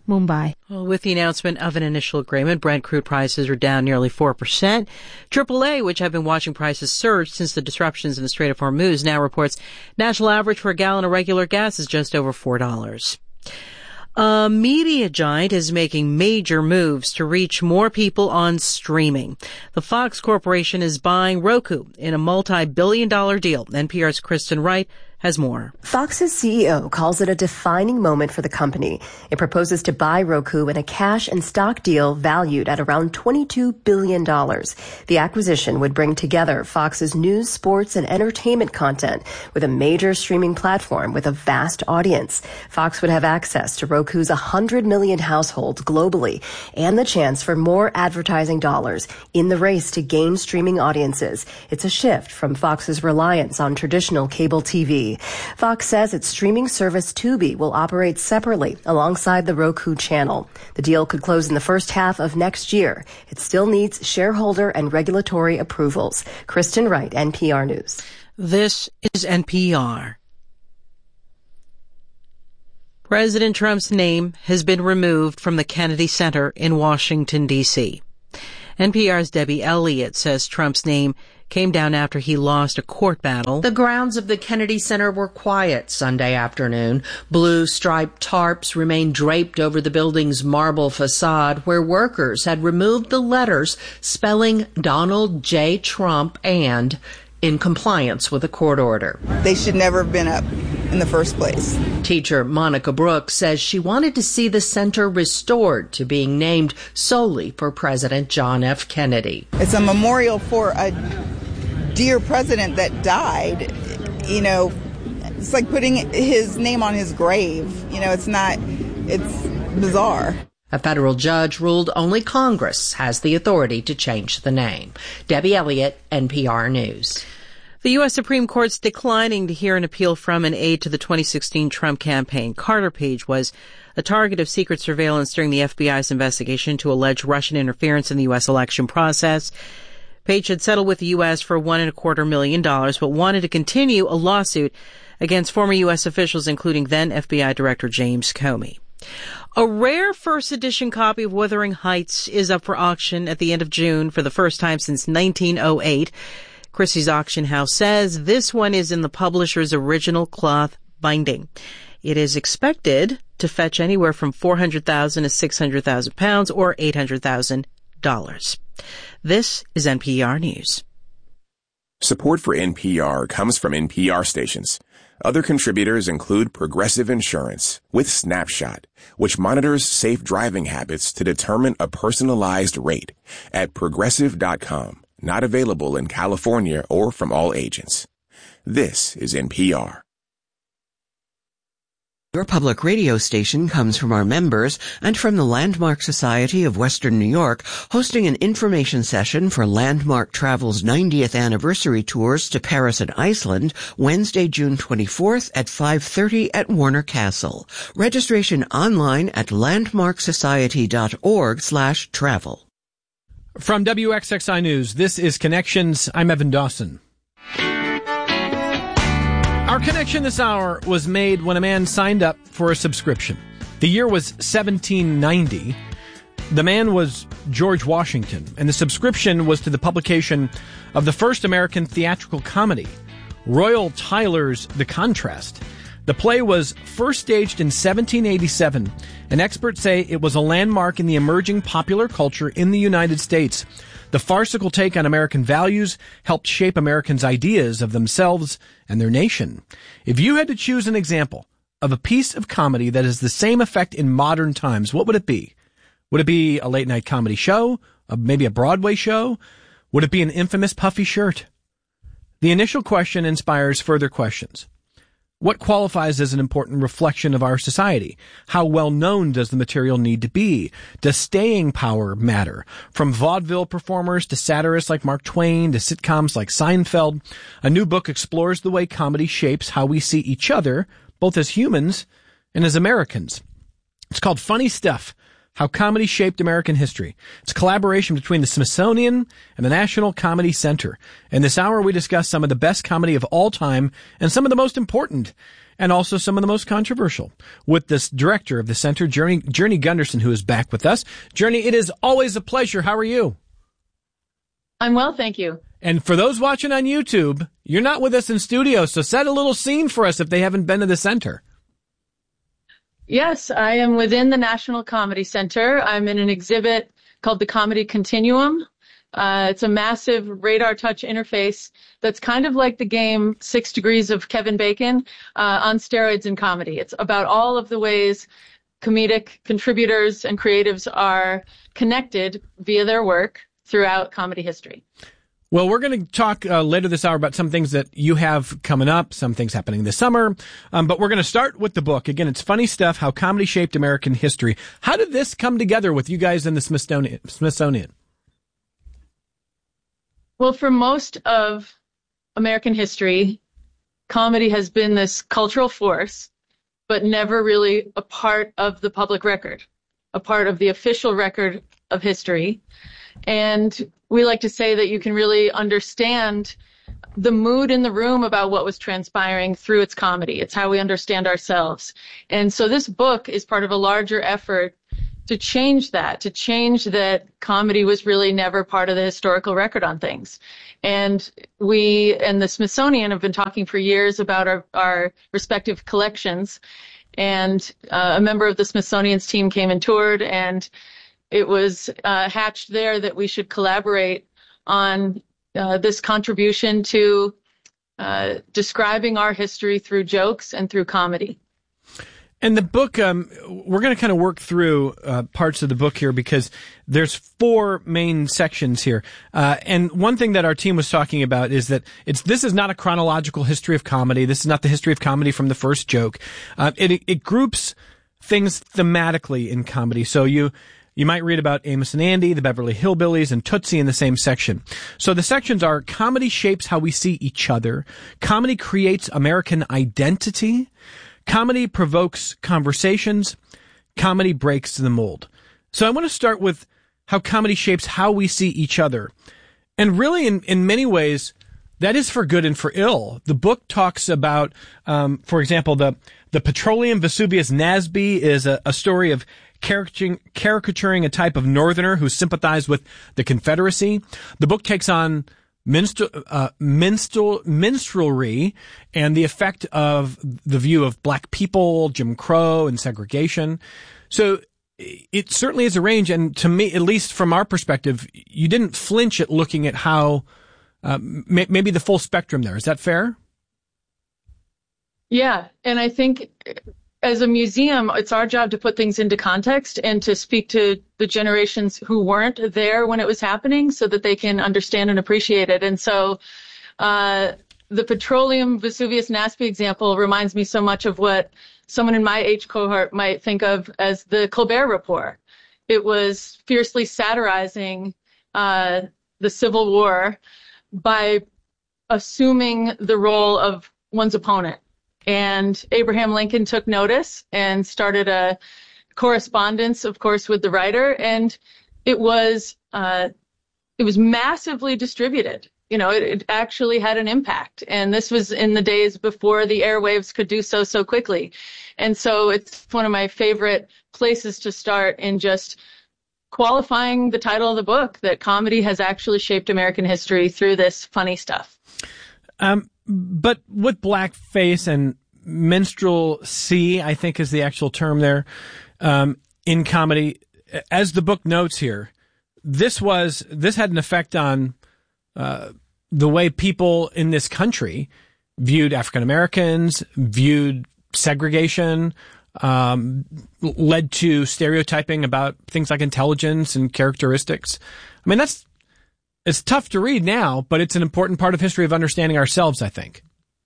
Mumbai. Well, with the announcement of an initial agreement, Brent crude prices are down nearly four percent. triple A, which have been watching prices surge since the disruptions in the Strait of Hormuz, now reports national average for a gallon of regular gas is just over four dollars. A media giant is making major moves to reach more people on streaming. The Fox Corporation is buying Roku in a multi-billion dollar deal. N P R's Kristen Wright has more. Fox's C E O calls it a defining moment for the company. It proposes to buy Roku in a cash and stock deal valued at around twenty-two billion dollars. The acquisition would bring together Fox's news, sports, and entertainment content with a major streaming platform with a vast audience. Fox would have access to Roku's one hundred million households globally and the chance for more advertising dollars in the race to gain streaming audiences. It's a shift from Fox's reliance on traditional cable T V. Fox says its streaming service Tubi will operate separately alongside the Roku channel. The deal could close in the first half of next year. It still needs shareholder and regulatory approvals. Kristen Wright, N P R News. This is N P R. President Trump's name has been removed from the Kennedy Center in Washington, D C. N P R's Debbie Elliott says Trump's name came down after he lost a court battle. The grounds of the Kennedy Center were quiet Sunday afternoon. Blue striped tarps remained draped over the building's marble facade where workers had removed the letters spelling Donald J. Trump and in compliance with a court order. They should never have been up in the first place. Teacher Monica Brooks says she wanted to see the center restored to being named solely for President John F. Kennedy. It's a memorial for a dear president that died. You know, it's like putting his name on his grave. You know, it's not, it's bizarre. A federal judge ruled only Congress has the authority to change the name. Debbie Elliott, N P R News. The U S Supreme Court's declining to hear an appeal from an aide to the twenty sixteen Trump campaign. Carter Page was a target of secret surveillance during the F B I's investigation into alleged Russian interference in the U S election process. Page had settled with the U S for one and a quarter million dollars, but wanted to continue a lawsuit against former U S officials, including then F B I Director James Comey. A rare first edition copy of Wuthering Heights is up for auction at the end of June for the first time since nineteen oh eight. Christie's Auction House says this one is in the publisher's original cloth binding. It is expected to fetch anywhere from four hundred thousand dollars to six hundred thousand pounds or eight hundred thousand dollars. This is N P R News. Support for N P R comes from N P R stations. Other contributors include Progressive Insurance with Snapshot, which monitors safe driving habits to determine a personalized rate at progressive dot com. Not available in California or from all agents. This is N P R. Your public radio station comes from our members and from the Landmark Society of Western New York, hosting an information session for Landmark Travel's ninetieth anniversary tours to Paris and Iceland, Wednesday, June twenty-fourth at five thirty at Warner Castle. Registration online at landmark society dot org slash travel. From W X X I News, this is Connections. I'm Evan Dawson. Our connection this hour was made when a man signed up for a subscription. The year was seventeen ninety. The man was George Washington, and the subscription was to the publication of the first American theatrical comedy, Royal Tyler's The Contrast. The play was first staged in seventeen eighty-seven, and experts say it was a landmark in the emerging popular culture in the United States. The farcical take on American values helped shape Americans' ideas of themselves and their nation. If you had to choose an example of a piece of comedy that has the same effect in modern times, what would it be? Would it be a late-night comedy show? A, maybe a Broadway show? Would it be an infamous puffy shirt? The initial question inspires further questions. What qualifies as an important reflection of our society? How well known does the material need to be? Does staying power matter? From vaudeville performers to satirists like Mark Twain to sitcoms like Seinfeld, a new book explores the way comedy shapes how we see each other, both as humans and as Americans. It's called Funny Stuff, How Comedy Shaped American History. It's a collaboration between the Smithsonian and the National Comedy Center. In this hour, we discuss some of the best comedy of all time and some of the most important and also some of the most controversial with this director of the center, Journey, Journey Gunderson, who is back with us. Journey, it is always a pleasure. How are you? I'm well, thank you. And for those watching on YouTube, you're not with us in studio, so set a little scene for us if they haven't been to the center. Yes, I am within the National Comedy Center. I'm in an exhibit called the Comedy Continuum. Uh, it's a massive radar touch interface that's kind of like the game Six Degrees of Kevin Bacon uh, on steroids in comedy. It's about all of the ways comedic contributors and creatives are connected via their work throughout comedy history. Well, we're going to talk uh, later this hour about some things that you have coming up, some things happening this summer, um, but we're going to start with the book. Again, it's Funny Stuff, How Comedy Shaped American History. How did this come together with you guys in the Smithsonian? Smithsonian? Well, for most of American history, comedy has been this cultural force, but never really a part of the public record, a part of the official record of history. And we like to say that you can really understand the mood in the room about what was transpiring through its comedy. It's how we understand ourselves. And so this book is part of a larger effort to change that, to change that comedy was really never part of the historical record on things. And we and the Smithsonian have been talking for years about our, our respective collections. And uh, a member of the Smithsonian's team came and toured, and it was uh, hatched there that we should collaborate on uh, this contribution to uh, describing our history through jokes and through comedy. And the book, um, we're going to kind of work through uh, parts of the book here because there's four main sections here. Uh, and one thing that our team was talking about is that it's this is not a chronological history of comedy. This is not the history of comedy from the first joke. Uh, it, it groups things thematically in comedy. So you you might read about Amos and Andy, the Beverly Hillbillies, and Tootsie in the same section. So the sections are comedy shapes how we see each other. Comedy creates American identity. Comedy provokes conversations. Comedy breaks the mold. So I want to start with how comedy shapes how we see each other. And really, in, in many ways, that is for good and for ill. The book talks about, um, for example, the, the Petroleum Vesuvius Nasby is a, a story of caricaturing, caricaturing a type of Northerner who sympathized with the Confederacy. The book takes on Minstrel, uh, minstrel, minstrelry and the effect of the view of black people, Jim Crow, and segregation. So it certainly is a range, and to me, at least from our perspective, you didn't flinch at looking at how uh, may, maybe the full spectrum there. Is that fair? Yeah, and I think as a museum, it's our job to put things into context and to speak to the generations who weren't there when it was happening so that they can understand and appreciate it. And so uh, the Petroleum Vesuvius Nasby example reminds me so much of what someone in my age cohort might think of as the Colbert Report. It was fiercely satirizing uh, the Civil War by assuming the role of one's opponent. And Abraham Lincoln took notice and started a correspondence, of course, with the writer. And it was uh, it was massively distributed. You know, it, it actually had an impact. And this was in the days before the airwaves could do so so quickly. And so it's one of my favorite places to start in just qualifying the title of the book, that comedy has actually shaped American history through this funny stuff. Um. But with blackface and minstrelsy, I think is the actual term there, um, in comedy, as the book notes here, this was, this had an effect on, uh, the way people in this country viewed African Americans, viewed segregation, um, led to stereotyping about things like intelligence and characteristics. I mean, that's, it's tough to read now, but it's an important part of history of understanding ourselves, I think.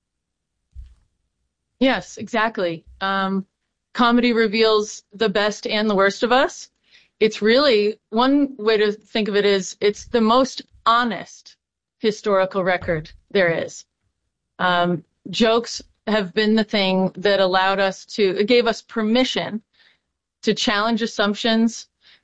Yes, exactly. Um, comedy reveals the best and the worst of us. It's really, one way to think of it is, it's the most honest historical record there is. Um, jokes have been the thing that allowed us to, it gave us permission to challenge assumptions,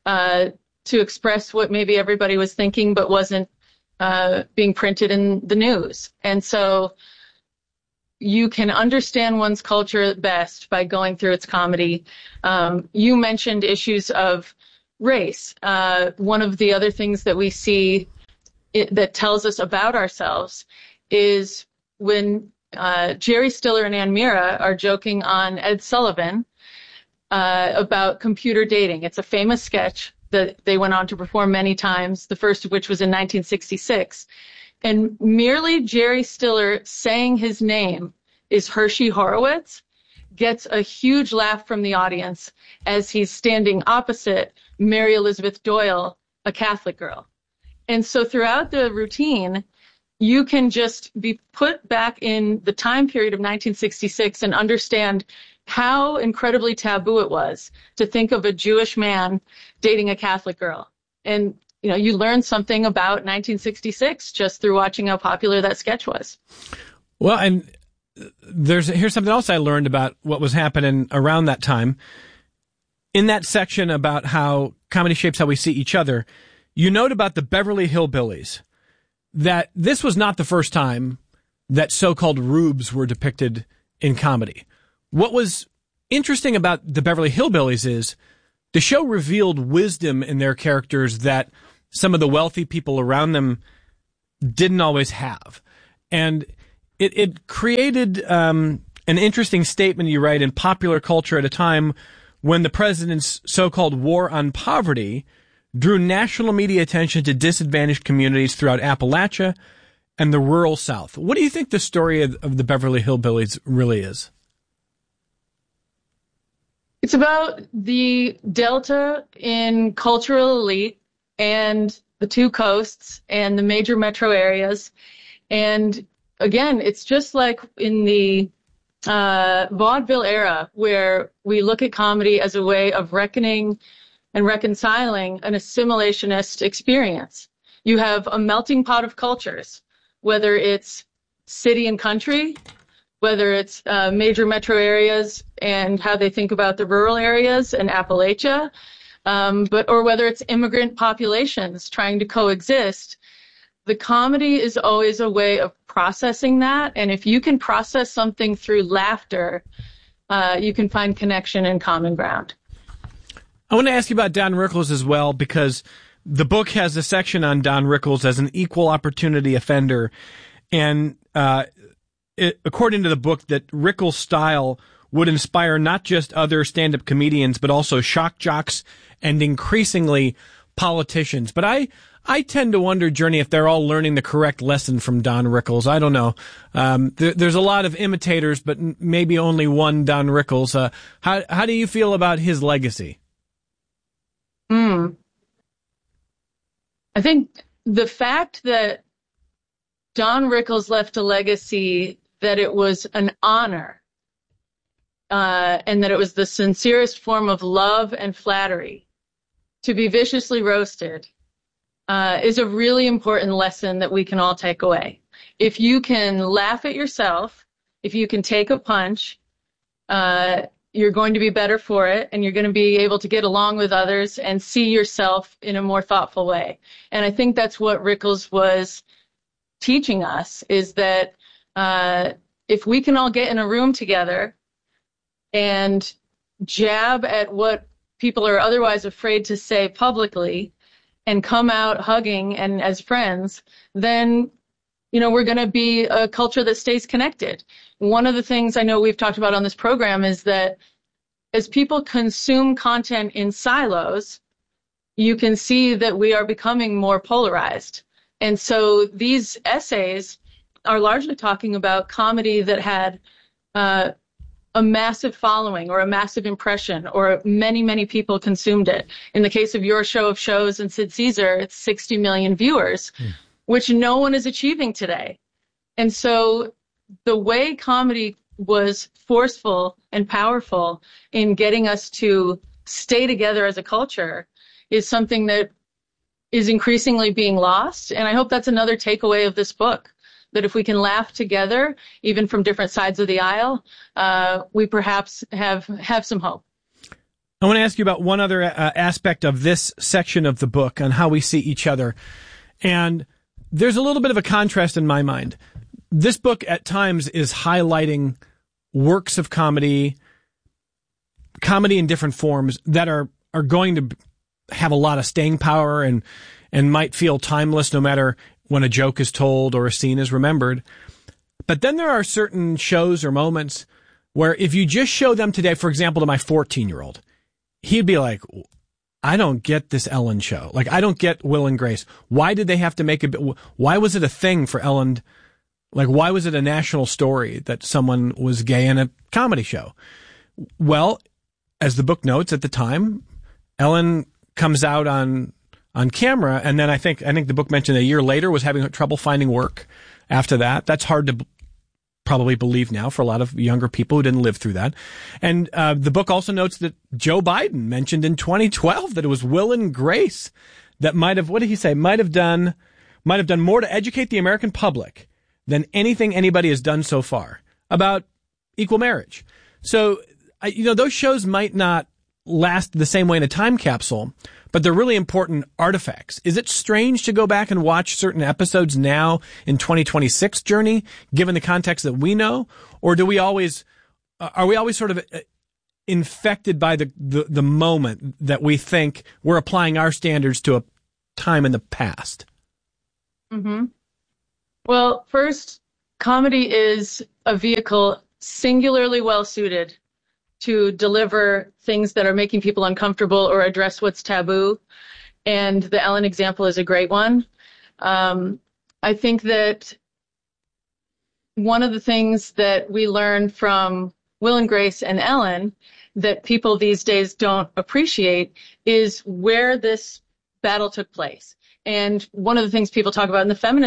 uh, to express what maybe everybody was thinking but wasn't uh, being printed in the news. And so you can understand one's culture best by going through its comedy. Um, you mentioned issues of race. Uh, one of the other things that we see it, that tells us about ourselves is when uh, Jerry Stiller and Ann Mira are joking on Ed Sullivan uh, about computer dating. It's a famous sketch that they went on to perform many times, the first of which was in nineteen sixty-six. And merely Jerry Stiller saying his name is Hershey Horowitz gets a huge laugh from the audience as he's standing opposite Mary Elizabeth Doyle, a Catholic girl. And so throughout the routine, you can just be put back in the time period of nineteen sixty-six and understand how incredibly taboo it was to think of a Jewish man dating a Catholic girl. And, you know, you learn something about nineteen sixty-six just through watching how popular that sketch was. Well, and there's here's something else I learned about what was happening around that time. In that section about how comedy shapes how we see each other, you note about the Beverly Hillbillies, that this was not the first time that so-called rubes were depicted in comedy. What was interesting about the Beverly Hillbillies is the show revealed wisdom in their characters that some of the wealthy people around them didn't always have. And it, it created um, an interesting statement you write in Popular Culture at a time when the president's so-called war on poverty drew national media attention to disadvantaged communities throughout Appalachia and the rural South. What do you think the story of, of the Beverly Hillbillies really is? It's about the delta in cultural elite and the two coasts and the major metro areas. And again, it's just like in the uh, vaudeville era where we look at comedy as a way of reckoning and reconciling an assimilationist experience. You have a melting pot of cultures, whether it's city and country, whether it's uh, major metro areas and how they think about the rural areas and Appalachia, um, but or whether it's immigrant populations trying to coexist. The comedy is always a way of processing that, and if you can process something through laughter, uh, you can find connection and common ground. I want to ask you about Don Rickles as well, because the book has a section on Don Rickles as an equal opportunity offender, and uh, it, according to the book, that Rickles' style would inspire not just other stand-up comedians, but also shock jocks and increasingly politicians. But I, I tend to wonder, Journey, if they're all learning the correct lesson from Don Rickles. I don't know. Um, there, there's a lot of imitators, but maybe only one Don Rickles. Uh, how, how do you feel about his legacy? Hmm. I think the fact that Don Rickles left a legacy that it was an honor uh, and that it was the sincerest form of love and flattery to be viciously roasted uh, is a really important lesson that we can all take away. If you can laugh at yourself, if you can take a punch, uh, you're going to be better for it, and you're going to be able to get along with others and see yourself in a more thoughtful way. And I think that's what Rickles was teaching us, is that uh, if we can all get in a room together and jab at what people are otherwise afraid to say publicly and come out hugging and as friends, then, you know, we're going to be a culture that stays connected. One of the things I know we've talked about on this program is that as people consume content in silos, you can see that we are becoming more polarized. And so these essays are largely talking about comedy that had uh, a massive following or a massive impression, or many, many people consumed it. In the case of Your Show of Shows and Sid Caesar, it's sixty million viewers, mm. which no one is achieving today. And so the way comedy was forceful and powerful in getting us to stay together as a culture is something that is increasingly being lost. And I hope that's another takeaway of this book, that if we can laugh together, even from different sides of the aisle, uh, we perhaps have, have some hope. I want to ask you about one other uh, aspect of this section of the book on how we see each other. And there's a little bit of a contrast in my mind. This book at times is highlighting works of comedy, comedy in different forms that are, are going to have a lot of staying power and, and might feel timeless no matter when a joke is told or a scene is remembered. But then there are certain shows or moments where if you just show them today, for example, to my fourteen-year-old, he'd be like, I don't get this Ellen show. Like, I don't get Will and Grace. Why did they have to make a bit? Why was it a thing for Ellen? Like, why was it a national story that someone was gay in a comedy show? Well, as the book notes at the time, Ellen comes out on on camera, and then I think I think the book mentioned a year later was having trouble finding work after that. That's hard to b- probably believe now for a lot of younger people who didn't live through that. And uh, the book also notes that Joe Biden mentioned in twenty twelve that it was Will and Grace that might have, what did he say, might have done, might have done more to educate the American public than anything anybody has done so far about equal marriage. So, I, you know, those shows might not last the same way in a time capsule, but they're really important artifacts. Is it strange to go back and watch certain episodes now in twenty twenty-six Journey, given the context that we know? Or do we always, uh, are we always sort of infected by the, the, the moment that we think we're applying our standards to a time in the past? Mm-hmm. Well, first, comedy is a vehicle singularly well suited to deliver things that are making people uncomfortable or address what's taboo. And the Ellen example is a great one. Um, I think that one of the things that we learn from Will and Grace and Ellen that people these days don't appreciate is where this battle took place. And one of the things people talk about in the feminist